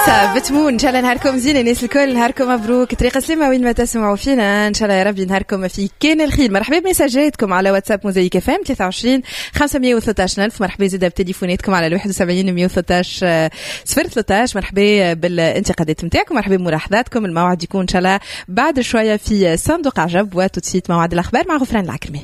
بتمون ان شاء الله نهاركم زين الناس الكل، نهاركم مبروك. طريقه سليمه وين ما تسمعوا فينا ان شاء الله يا ربي نهاركم في كان الخير. مرحبا بمساجاتكم على واتساب موزايك اف ام 23 513000. مرحبا زيد بتليفوناتكم على 71 113 013. مرحبا بالانتقادات نتاعكم، مرحبا بملاحظاتكم. الموعد يكون ان شاء الله بعد شويه في صندوق عجب، وتوتسيت موعد الاخبار مع غفران العكرمي.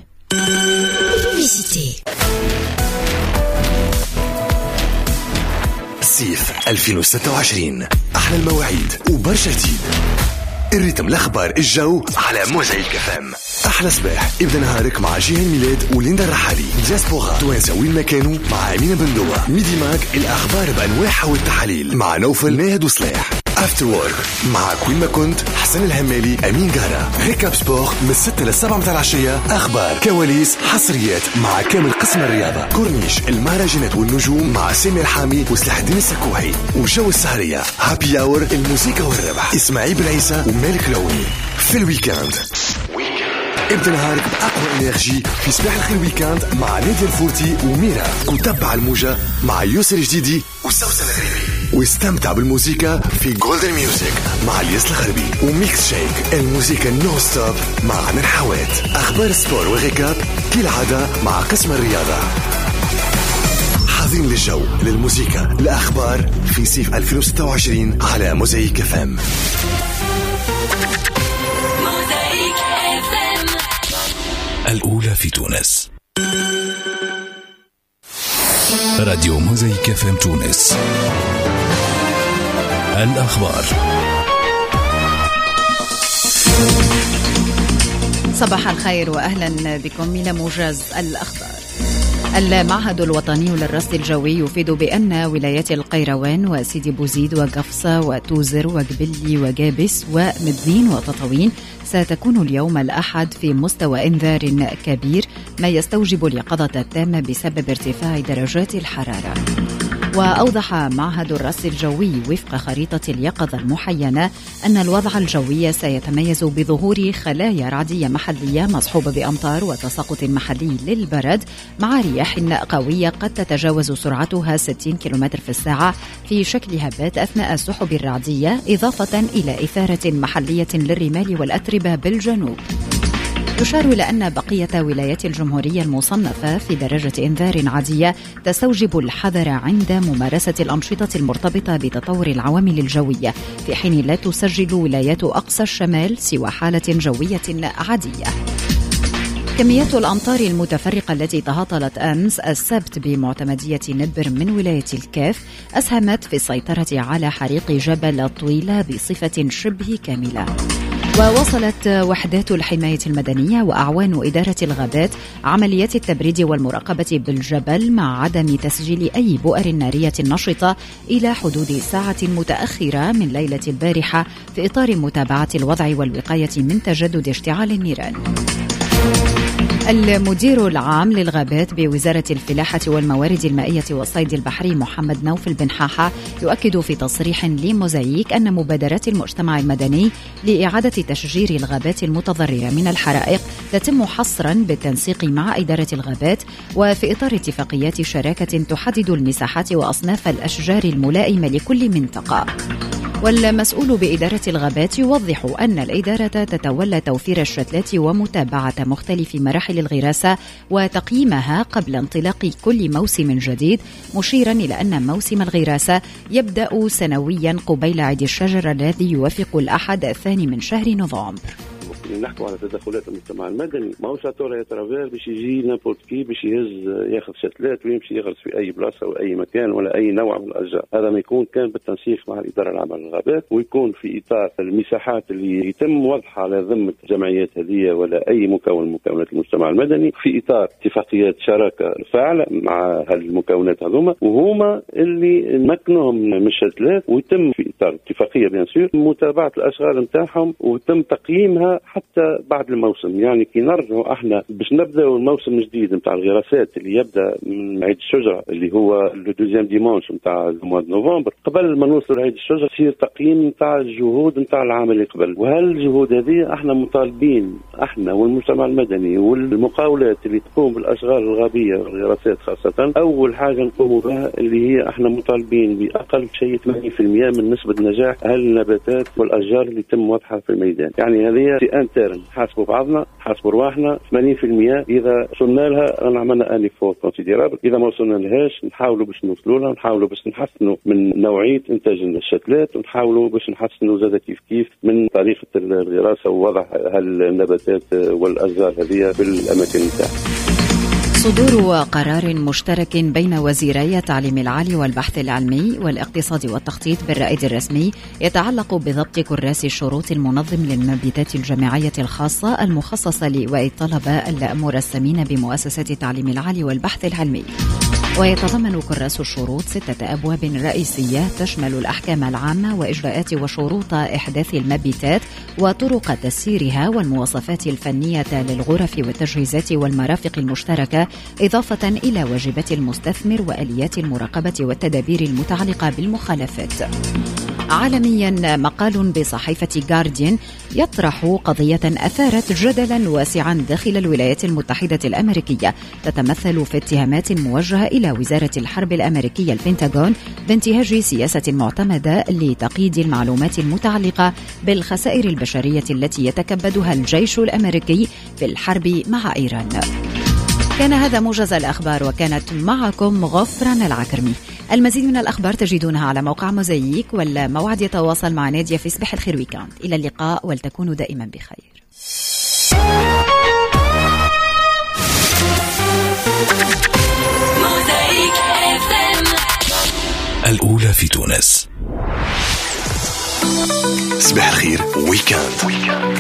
صيف 2026 أحلى المواعيد وبرشا جديد. الريتم الأخبار الجو على موزايك اف ام. أحلى صباح ابدأ نهارك مع جيهان ميلاد وليندا الرحالي. جاسبوغا توانسة وين ما كانوا مع أمينة بندوة. ميدي ماك الأخبار بأنواعها والتحاليل مع نوفل ناهد وصلاح. افتر وورك مع كوين ما كنت حسن الهمالي أمين قارة. ريكاب سبور من 6 ل 7 متاع العشية. أخبار كواليس حصريات مع كامل قسم الرياضة. كورنيش المهرجانات والنجوم مع سامي الحامي وسلاح الدين السكوحي. وجو السهرية هابي اور الموسيقى والربح إسماعيل بن عيسى ومالك لوني. في الويكاند ابدأ نهارك بأقوى إنرجي في صباح الخير ويكاند مع نادية الفورتي وميرا. وتبع الموجة مع يوسر جديدي وسوسن الغريبي. واستمتع بالموسيقى في جولدن ميوزك مع الياس الغربي. وميكس شيك الموسيقى نو ستوب مع عمر حوات. أخبار سبور وغيكاب كالعادة مع قسم الرياضة. حاضرين للجو للموسيقى الأخبار في صيف 2026 على موزايك اف ام. الأولى في تونس. راديو موزايك اف ام تونس. الأخبار. صباح الخير وأهلا بكم إلى موجز الأخبار. المعهد الوطني للرصد الجوي يفيد بأن ولايات القيروان وسيدي بوزيد وقفصة وتوزر وقبلي وقابس ومدين وتطاوين ستكون اليوم الأحد في مستوى إنذار كبير، ما يستوجب اليقظة التامة بسبب ارتفاع درجات الحرارة. وأوضح معهد الرصد الجوي وفق خريطة اليقظة المحينة أن الوضع الجوي سيتميز بظهور خلايا رعدية محلية مصحوبة بأمطار وتساقط محلي للبرد مع رياح قوية قد تتجاوز سرعتها 60 كم في الساعة في شكل هبات أثناء السحب الرعدية، إضافة إلى إثارة محلية للرمال والأتربة بالجنوب. يشار إلى أن بقية ولايات الجمهورية المصنفة في درجة إنذار عادية تستوجب الحذر عند ممارسة الأنشطة المرتبطة بتطور العوامل الجوية، في حين لا تسجل ولايات أقصى الشمال سوى حالة جوية عادية. كميات الأمطار المتفرقة التي تهاطلت أمس السبت بمعتمدية نبر من ولاية الكاف أسهمت في السيطرة على حريق جبل الطويلة بصفة شبه كاملة. ووصلت وحدات الحماية المدنية وأعوان إدارة الغابات عمليات التبريد والمراقبة بالجبل مع عدم تسجيل أي بؤر نارية نشطة إلى حدود ساعة متأخرة من ليلة البارحة في إطار متابعة الوضع والوقاية من تجدد اشتعال النيران. المدير العام للغابات بوزارة الفلاحة والموارد المائية والصيد البحري محمد نوفل بن حاحة يؤكد في تصريح لموزايك أن مبادرات المجتمع المدني لإعادة تشجير الغابات المتضررة من الحرائق تتم حصرا بالتنسيق مع إدارة الغابات وفي إطار اتفاقيات شراكة تحدد المساحات وأصناف الأشجار الملائمة لكل منطقة. والمسؤول بإدارة الغابات يوضح أن الإدارة تتولى توفير الشتلات ومتابعة مختلف مراحل الغراسة وتقييمها قبل انطلاق كل موسم جديد، مشيرا إلى أن موسم الغراسة يبدأ سنويا قبيل عيد الشجر الذي يوافق الأحد الثاني من شهر نوفمبر. نحكوا على تدخلات المجتمع المدني، ما هو شاطر يا ترافير باش يجي نابورت كي باش ياخذ شتلات ويمشي يغرس في اي بلاصه او اي مكان ولا اي نوع من الاشجار. هذا ما يكون كان بالتنسيق مع الاداره العامه للغابات، ويكون في اطار المساحات اللي يتم وضعها على ذمه الجمعيات هذه ولا اي مكون من مكونات المجتمع المدني، في اطار اتفاقيات شراكه فاعله مع هالمكونات هذوما، وهما اللي نمكنهم من الشتلات، ويتم في اطار اتفاقيه بيان سور متابعه الاشغال نتاعهم ويتم تقييمها حتى حتى بعد الموسم. يعني كي نرجعوا احنا باش نبداو الموسم الجديد نتاع الغراسات اللي يبدا من عيد الشجره اللي هو لو دوزيام ديمونش نتاع المواد نوفمبر، قبل ما نوصلوا لعيد الشجره يصير تقييم نتاع الجهود نتاع العام اللي قبل. وهل الجهود هذه احنا مطالبين احنا والمجتمع المدني والمقاولات اللي تقوم بالاشغال الغابيه والغراسات خاصه، اول حاجه نقوموا بها اللي هي احنا مطالبين باقل شيء 80% من نسبه نجاح النباتات والاشجار اللي تم وضعها في الميدان. يعني هذه في انترن نحاسبوا بعضنا، نحاسبوا رواحنا 80%. اذا وصلنا لها عملنا اني فور كونسيديرابل، اذا ما وصلنا لهاش نحاولوا باش نوصلوا لها، نحاولوا باش نحسنوا من نوعيه انتاج الشتلات، ونحاولوا باش نحسنوا زاد كيف من طريقه الغراسه ووضع هالنباتات والاشجار هذه في الاماكن نتاعها. صدور قرار مشترك بين وزيري التعليم العالي والبحث العلمي والاقتصاد والتخطيط بالرائد الرسمي يتعلق بضبط كراس الشروط المنظم للمبيتات الجامعية الخاصة المخصصة لإيواء الطلبة المرسمين بمؤسسات التعليم العالي والبحث العلمي. ويتضمن كراس الشروط 6 أبواب رئيسية تشمل الأحكام العامة وإجراءات وشروط إحداث المبيتات وطرق تسييرها والمواصفات الفنية للغرف والتجهيزات والمرافق المشتركة، إضافة إلى واجبات المستثمر وآليات المراقبة والتدابير المتعلقة بالمخالفات. عالميا، مقال بصحيفة جارديان يطرح قضية أثارت جدلا واسعا داخل الولايات المتحدة الأمريكية، تتمثل في اتهامات موجهة إلى وزارة الحرب الأمريكية البنتاغون بانتهاج سياسة معتمدة لتقييد المعلومات المتعلقة بالخسائر البشرية التي يتكبدها الجيش الأمريكي في الحرب مع إيران. كان هذا موجز الأخبار، وكانت معكم غفران العكرمي. المزيد من الأخبار تجدونها على موقع موزايك، والموعد يتواصل مع نادية في صباح الخير ويكاند. إلى اللقاء ولتكونوا دائما بخير. الأولى في تونس. صباح الخير ويكاند.